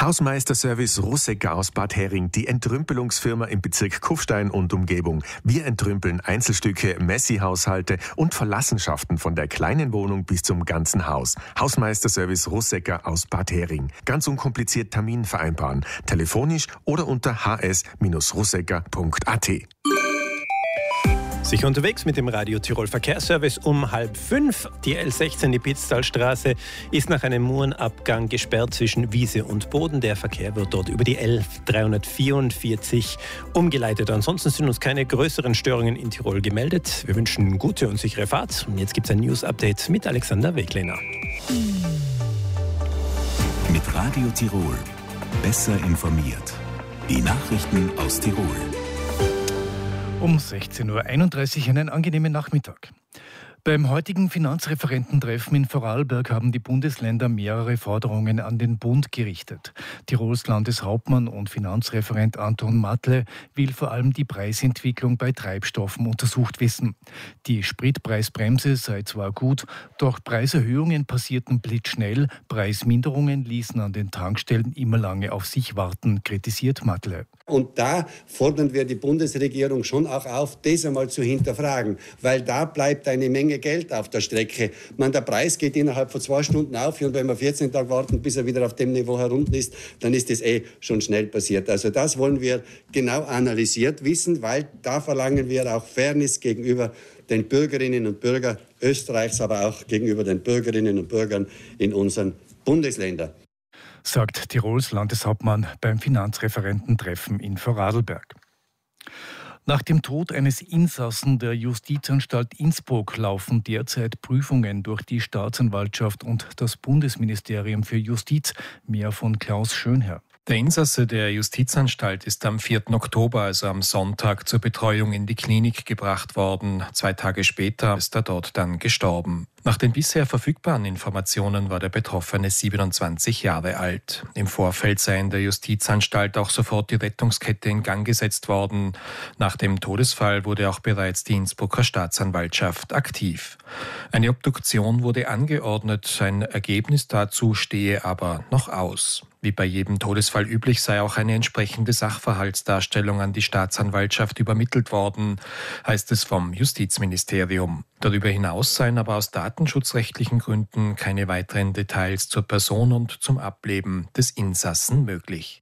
Hausmeisterservice Russecker aus Bad Hering, die Entrümpelungsfirma im Bezirk Kufstein und Umgebung. Wir entrümpeln Einzelstücke, Messi-Haushalte und Verlassenschaften von der kleinen Wohnung bis zum ganzen Haus. Hausmeisterservice Russecker aus Bad Hering. Ganz unkompliziert Termin vereinbaren. Telefonisch oder unter hs-russecker.at. Sicher unterwegs mit dem Radio Tirol Verkehrsservice um 4:30. Die L16, die Pitztalstraße, ist nach einem Murenabgang gesperrt zwischen Wiese und Boden. Der Verkehr wird dort über die L344 umgeleitet. Ansonsten sind uns keine größeren Störungen in Tirol gemeldet. Wir wünschen gute und sichere Fahrt. Und jetzt gibt es ein News-Update mit Alexander Weglener. Mit Radio Tirol. Besser informiert. Die Nachrichten aus Tirol. Um 16.31 Uhr einen angenehmen Nachmittag. Beim heutigen Finanzreferententreffen in Vorarlberg haben die Bundesländer mehrere Forderungen an den Bund gerichtet. Tirols Landeshauptmann und Finanzreferent Anton Matle will vor allem die Preisentwicklung bei Treibstoffen untersucht wissen. Die Spritpreisbremse sei zwar gut, doch Preiserhöhungen passierten blitzschnell, Preisminderungen ließen an den Tankstellen immer lange auf sich warten, kritisiert Matle. Und da fordern wir die Bundesregierung schon auch auf, das einmal zu hinterfragen, weil da bleibt eine Menge Geld auf der Strecke. Der Preis geht innerhalb von 2 Stunden auf und wenn wir 14 Tage warten, bis er wieder auf dem Niveau herunter ist, dann ist das schon schnell passiert. Also das wollen wir genau analysiert wissen, weil da verlangen wir auch Fairness gegenüber den Bürgerinnen und Bürgern Österreichs, aber auch gegenüber den Bürgerinnen und Bürgern in unseren Bundesländern. Sagt Tirols Landeshauptmann beim Finanzreferententreffen in Vorarlberg. Nach dem Tod eines Insassen der Justizanstalt Innsbruck laufen derzeit Prüfungen durch die Staatsanwaltschaft und das Bundesministerium für Justiz. Mehr von Klaus Schönherr. Der Insasse der Justizanstalt ist am 4. Oktober, also am Sonntag, zur Betreuung in die Klinik gebracht worden. 2 Tage später ist er dort dann gestorben. Nach den bisher verfügbaren Informationen war der Betroffene 27 Jahre alt. Im Vorfeld sei in der Justizanstalt auch sofort die Rettungskette in Gang gesetzt worden. Nach dem Todesfall wurde auch bereits die Innsbrucker Staatsanwaltschaft aktiv. Eine Obduktion wurde angeordnet, ein Ergebnis dazu stehe aber noch aus. Wie bei jedem Todesfall üblich sei auch eine entsprechende Sachverhaltsdarstellung an die Staatsanwaltschaft übermittelt worden, heißt es vom Justizministerium. Darüber hinaus seien aber aus datenschutzrechtlichen Gründen keine weiteren Details zur Person und zum Ableben des Insassen möglich.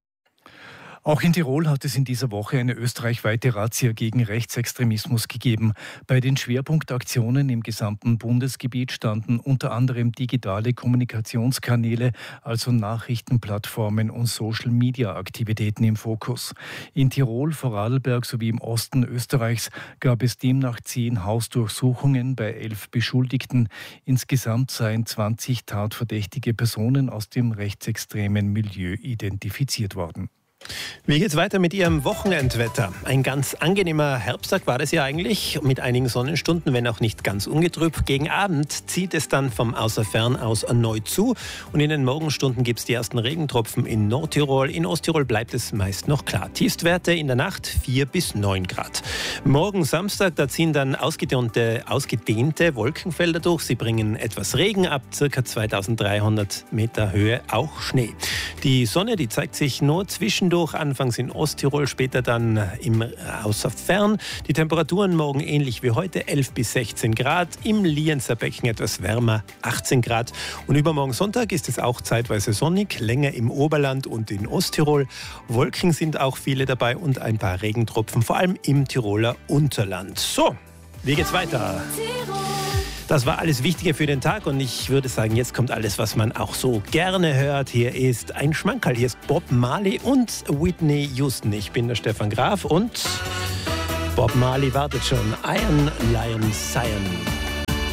Auch in Tirol hat es in dieser Woche eine österreichweite Razzia gegen Rechtsextremismus gegeben. Bei den Schwerpunktaktionen im gesamten Bundesgebiet standen unter anderem digitale Kommunikationskanäle, also Nachrichtenplattformen und Social-Media-Aktivitäten im Fokus. In Tirol, Vorarlberg sowie im Osten Österreichs gab es demnach 10 Hausdurchsuchungen bei 11 Beschuldigten. Insgesamt seien 20 tatverdächtige Personen aus dem rechtsextremen Milieu identifiziert worden. Wie geht's weiter mit Ihrem Wochenendwetter? Ein ganz angenehmer Herbsttag war das ja eigentlich, mit einigen Sonnenstunden, wenn auch nicht ganz ungetrübt. Gegen Abend zieht es dann vom Außerfern aus erneut zu und in den Morgenstunden gibt es die ersten Regentropfen in Nordtirol. In Osttirol bleibt es meist noch klar. Tiefstwerte in der Nacht 4 bis 9 Grad. Morgen Samstag, da ziehen dann ausgedehnte Wolkenfelder durch. Sie bringen etwas Regen, ab ca. 2300 Meter Höhe auch Schnee. Die Sonne, die zeigt sich nur zwischendurch, anfangs in Osttirol, später dann im Außerfern. Die Temperaturen morgen ähnlich wie heute, 11 bis 16 Grad. Im Lienzer Becken etwas wärmer, 18 Grad. Und übermorgen Sonntag ist es auch zeitweise sonnig, länger im Oberland und in Osttirol. Wolken sind auch viele dabei und ein paar Regentropfen, vor allem im Tiroler Unterland. So, wie geht's weiter? Das war alles Wichtige für den Tag und ich würde sagen, jetzt kommt alles, was man auch so gerne hört. Hier ist ein Schmankerl, hier ist Bob Marley und Whitney Houston. Ich bin der Stefan Graf und Bob Marley wartet schon. Iron Lion Cyan.